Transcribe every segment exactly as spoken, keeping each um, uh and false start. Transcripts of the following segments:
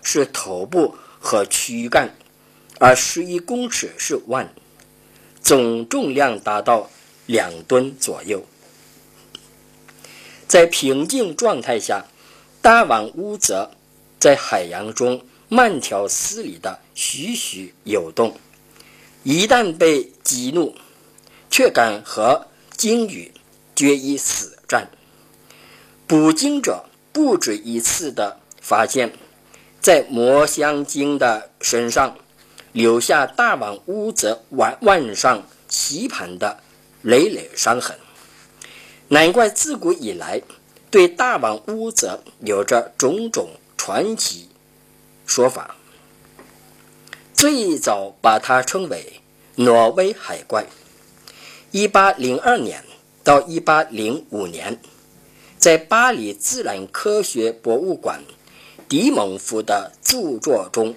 是头部和躯干，而十一公尺是腕，总重量达到两吨左右。在平静状态下，大王乌泽在海洋中慢条斯理地徐徐游动，一旦被激怒，却敢和鲸鱼决一死战。捕鲸者不止一次地发现，在魔香鲸的身上留下大王乌泽腕腕上吸盘的累累伤痕，难怪自古以来对大王乌泽有着种种传奇说法。最早把它称为挪威海怪。一八零二年到一八零五年，在巴黎自然科学博物馆迪蒙夫的著作中，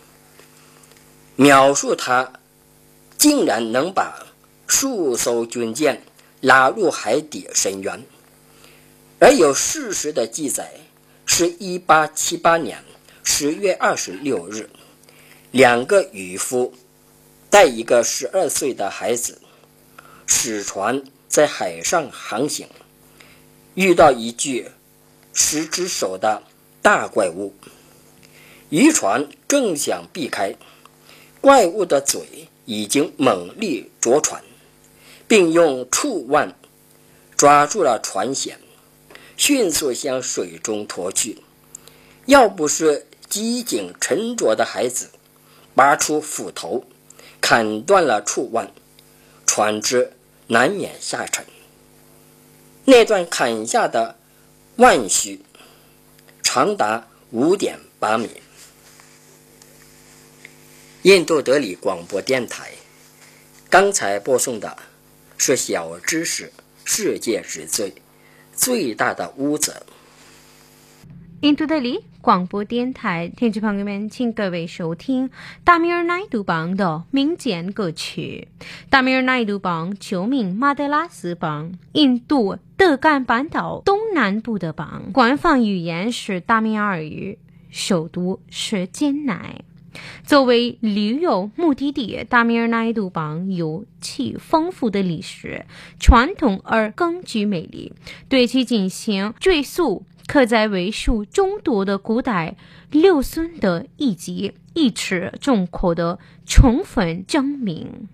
描述它竟然能把数艘军舰拉入海底深渊。而有事实的记载是一八七八年十月二十六日，两个渔夫带一个十二岁的孩子驶船在海上航行，遇到一具十只手的大怪物，渔船正想避开，怪物的嘴已经猛力着船，并用触腕抓住了船舷，迅速向水中拖去。要不是机警沉着的孩子拔出斧头砍断了触腕，船只难免下沉。那段砍下的腕须长达 五点八米。印度德里广播电台，刚才播送的是小知识世界之最最大的乌泽。 印度德里广播电台，听众朋友们，请各位收听达米尔奈杜邦的民间歌曲。达米尔奈杜邦旧名马德拉斯邦，印度德干半岛东南部的邦，官方语言是达米尔语，首都是简乃。作为旅游目的地，达米尔奈杜邦有其丰富的历史传统而更具魅力，对其进行追溯可在为数众多的古代留存的遗迹一尺众口的充分证明。